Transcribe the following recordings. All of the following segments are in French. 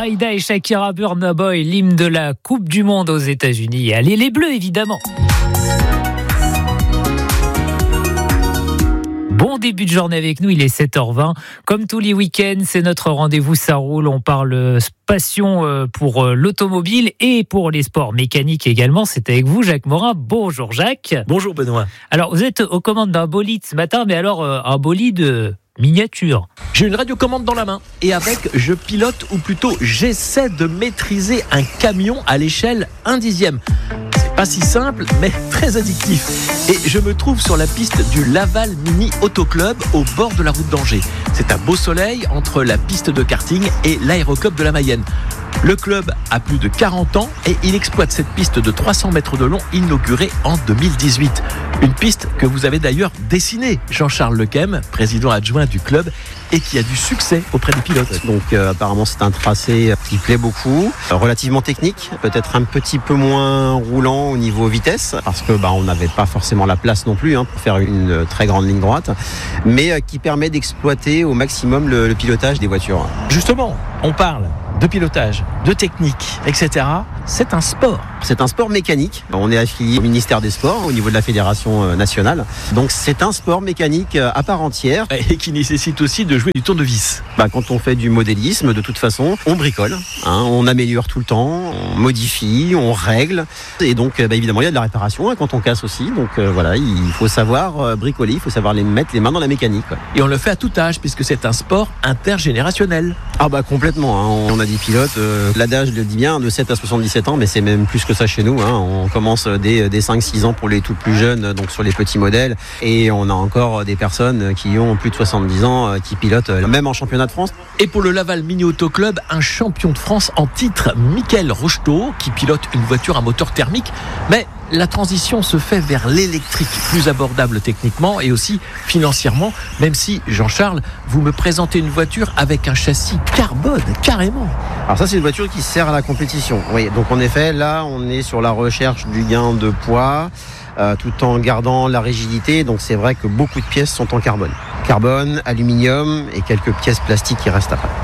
Dalida et Shakira, Burna Boy, l'hymne de la Coupe du Monde aux États-Unis. Allez les Bleus, évidemment. Bon début de journée avec nous, il est 7h20. Comme tous les week-ends, c'est notre rendez-vous, ça roule. On parle passion pour l'automobile et pour les sports mécaniques également. C'est avec vous, Jacques Morin. Bonjour Jacques. Bonjour Benoît. Alors, vous êtes aux commandes d'un bolide ce matin, mais alors un bolide miniature. J'ai une radiocommande dans la main et avec, je pilote ou plutôt j'essaie de maîtriser un camion à l'échelle 1/10. C'est pas si simple, mais très addictif. Et je me trouve sur la piste du Laval Mini Auto Club au bord de la route d'Angers. C'est un beau soleil entre la piste de karting et l'aéroclub de la Mayenne. Le club a plus de 40 ans et il exploite cette piste de 300 mètres de long inaugurée en 2018. Une piste que vous avez d'ailleurs dessinée, Jean-Charles Lequem, président adjoint du club, et qui a du succès auprès des pilotes. Donc apparemment c'est un tracé qui plaît beaucoup, relativement technique, peut-être un petit peu moins roulant au niveau vitesse, parce que on n'avait pas forcément la place non plus pour faire une très grande ligne droite, mais qui permet d'exploiter au maximum le pilotage des voitures. Justement, on parle de pilotage, de technique, etc. C'est un sport. C'est un sport mécanique. On est affilié au ministère des Sports, au niveau de la fédération nationale. Donc c'est un sport mécanique à part entière. Et qui nécessite aussi de jouer du tournevis. Quand on fait du modélisme, de toute façon, on bricole. On améliore tout le temps, on modifie, on règle. Et donc évidemment, il y a de la réparation quand on casse aussi. Donc voilà, il faut savoir bricoler, il faut savoir mettre les mains dans la mécanique. Et on le fait à tout âge, puisque c'est un sport intergénérationnel. Complètement. On a des pilotes, l'adage le dit bien, de 7 à 77 ans, mais c'est même plus que ça chez nous. On commence dès 5-6 ans pour les tout plus jeunes, donc sur les petits modèles. Et on a encore des personnes qui ont plus de 70 ans, qui pilotent même en championnat de France. Et pour le Laval Mini Auto Club, un champion de France en titre, Mickaël Rocheteau, qui pilote une voiture à moteur thermique. Mais la transition se fait vers l'électrique, plus abordable techniquement et aussi financièrement, même si, Jean-Charles, vous me présentez une voiture avec un châssis carbone, carrément. Alors ça, c'est une voiture qui sert à la compétition. Oui, donc en effet, là, on est sur la recherche du gain de poids, tout en gardant la rigidité. Donc c'est vrai que beaucoup de pièces sont en carbone. Carbone, aluminium et quelques pièces plastiques qui restent après.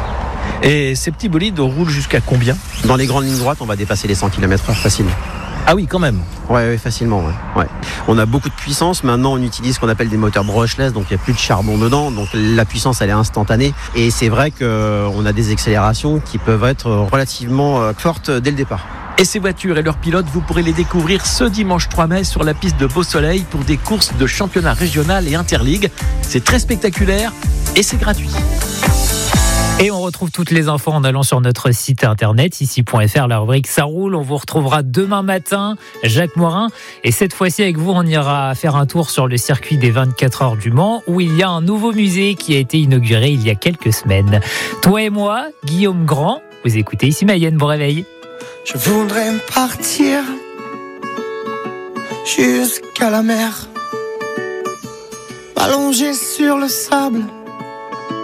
Et ces petits bolides roulent jusqu'à combien ? Dans les grandes lignes droites, on va dépasser les 100 km/h facile. Ah oui, quand même. Ouais, facilement. Ouais. On a beaucoup de puissance. Maintenant, on utilise ce qu'on appelle des moteurs brushless, donc il n'y a plus de charbon dedans. Donc la puissance, elle est instantanée. Et c'est vrai qu'on a des accélérations qui peuvent être relativement fortes dès le départ. Et ces voitures et leurs pilotes, vous pourrez les découvrir ce dimanche 3 mai sur la piste de Beau Soleil pour des courses de championnat régional et interligue. C'est très spectaculaire et c'est gratuit. Et on retrouve toutes les infos en allant sur notre site internet, ici.fr, la rubrique Ça roule. On vous retrouvera demain matin, Jacques Morin. Et cette fois-ci, avec vous, on ira faire un tour sur le circuit des 24 heures du Mans, où il y a un nouveau musée qui a été inauguré il y a quelques semaines. Toi et moi, Guillaume Grand, vous écoutez ici Mayenne, bon réveil. Je voudrais partir jusqu'à la mer, m'allonger sur le sable